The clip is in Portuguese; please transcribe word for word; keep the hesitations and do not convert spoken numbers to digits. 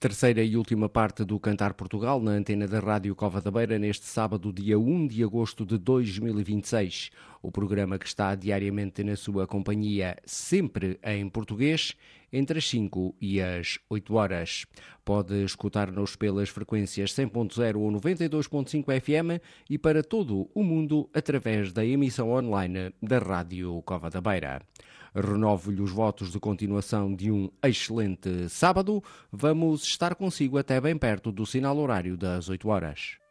Terceira e última parte do Cantar Portugal na antena da Rádio Cova da Beira neste sábado, dia um de agosto de dois mil e vinte e seis. O programa que está diariamente na sua companhia, sempre em português, entre as cinco e as oito horas. Pode escutar-nos pelas frequências cem ponto zero ou noventa e dois ponto cinco F M e para todo o mundo através da emissão online da Rádio Cova da Beira. Renovo-lhe os votos de continuação de um excelente sábado. Vamos estar consigo até bem perto do sinal horário das oito horas.